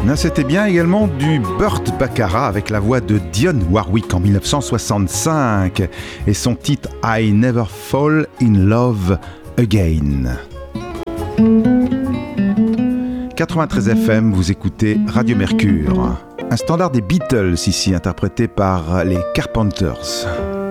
C'était bien également du Burt Bacharach avec la voix de Dionne Warwick en 1965 et son titre I Never Fall in Love Again. 93 FM, vous écoutez Radio Mercure, un standard des Beatles ici interprété par les Carpenters.